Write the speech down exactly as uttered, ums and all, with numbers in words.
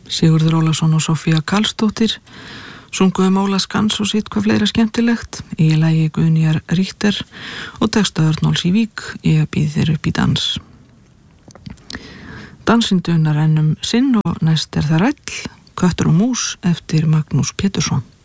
Sigurður Ólafsson og Sofía Karlsdóttir sunguðu Móla Skans og sitt hvað fleira skemmtilegt í lagi Guðnýjar Richter og texta Örnólfs í Vík, Ég býð þér upp í dans. Dansinn dunar enn um sinn og næst er það ræll, Köttur og mús eftir Magnús Pétursson.